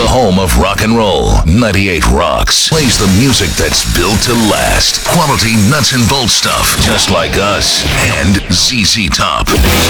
The home of rock and roll. 98 Rocks plays the music that's built to last. Quality nuts and bolts stuff, just like us. And ZZ Top.